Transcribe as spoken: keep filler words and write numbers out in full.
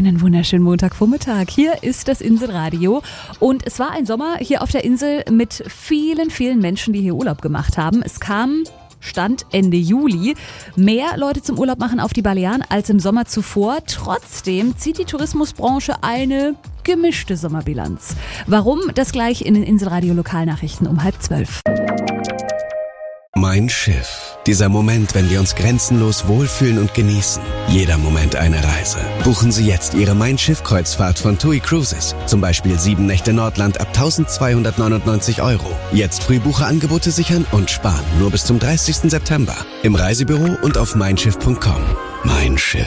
Einen wunderschönen Montagvormittag. Hier ist das Inselradio und es war ein Sommer hier auf der Insel mit vielen, vielen Menschen, die hier Urlaub gemacht haben. Es kam, Stand Ende Juli, mehr Leute zum Urlaub machen auf die Balearen als im Sommer zuvor. Trotzdem zieht die Tourismusbranche eine gemischte Sommerbilanz. Warum? Das gleich in den Inselradio Lokalnachrichten um halb zwölf. Mein Schiff. Dieser Moment, wenn wir uns grenzenlos wohlfühlen und genießen. Jeder Moment eine Reise. Buchen Sie jetzt Ihre Mein Schiff-Kreuzfahrt von TUI Cruises. Zum Beispiel sieben Nächte Nordland ab eintausendzweihundertneunundneunzig Euro. Jetzt Frühbucherangebote sichern und sparen. Nur bis zum dreißigsten September. Im Reisebüro und auf mein schiff punkt com. Mein Schiff.